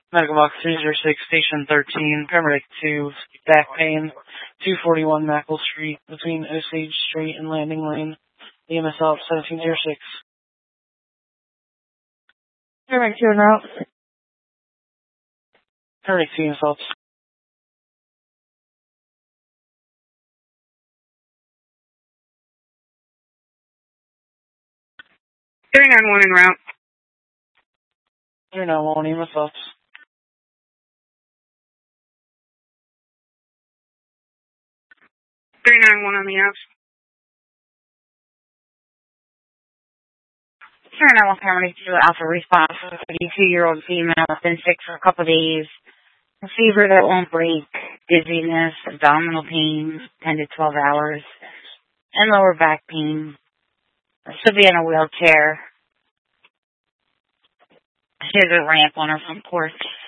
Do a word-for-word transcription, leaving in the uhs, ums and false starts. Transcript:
Medical box three zero six, station thirteen, paramedic two, back pain, two forty-one Mackle Street, between Osage Street and Landing Lane, E M S out seventeen oh six. Paramedic two en route. Paramedic two E M S out. three nine one en route. three nine one E M S out. three nine one on the outs. three nine one paramedic two, alpha response, thirty-two-year-old female, been sick for a couple of days, a fever that won't break, dizziness, abdominal pain, ten to twelve hours, and lower back pain. She'll be in a wheelchair. Here's a ramp on her front porch.